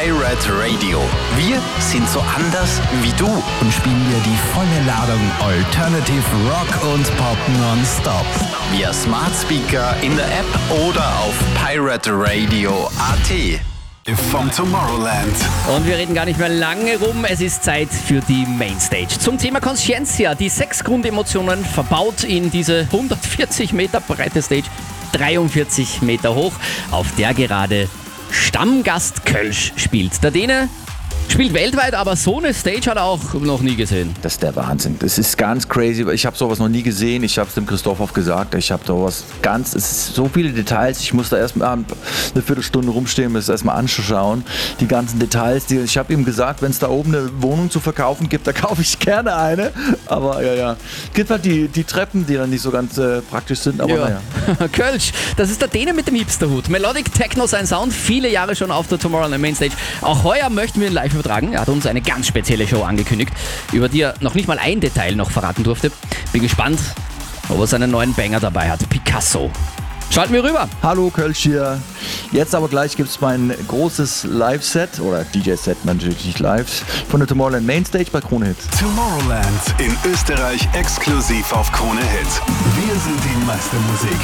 Pirate Radio. Wir sind so anders wie du und spielen dir die volle Ladung Alternative Rock und Pop nonstop. Via Smart Speaker, in der App oder auf pirateradio.at. Vom Tomorrowland. Und wir reden gar nicht mehr lange rum, es ist Zeit für die Mainstage. Zum Thema Conscientia, die 6 Grundemotionen verbaut in diese 140 Meter breite Stage, 43 Meter hoch, auf der gerade Stammgast Kölsch spielt. Der Däne spielt weltweit, aber so eine Stage hat er auch noch nie gesehen. Das ist der Wahnsinn. Das ist ganz crazy. Ich habe sowas noch nie gesehen. Ich habe es dem Christoph auch gesagt. Ich habe sowas es ist so viele Details. Ich muss da erstmal eine Viertelstunde rumstehen, mir das erstmal anzuschauen. Die ganzen Details. Ich habe ihm gesagt, wenn es da oben eine Wohnung zu verkaufen gibt, da kaufe ich gerne eine. Aber ja. Gibt halt die Treppen, die dann nicht so ganz praktisch sind. Aber naja. Kölsch, das ist der Däne mit dem Hipsterhut. Melodic Techno, sein Sound, viele Jahre schon auf der Tomorrowland Mainstage. Auch heuer möchten wir ihn live übertragen. Er hat uns eine ganz spezielle Show angekündigt, über die er noch nicht mal ein Detail noch verraten durfte. Bin gespannt, ob er seinen neuen Banger dabei hat. Picasso. Schalten wir rüber. Hallo Kölsch hier. Jetzt aber gleich gibt es mein großes Live-Set oder DJ-Set natürlich live von der Tomorrowland Mainstage bei Krone Hit. Tomorrowland in Österreich exklusiv auf Krone Hit. Wir sind die Meistermusik.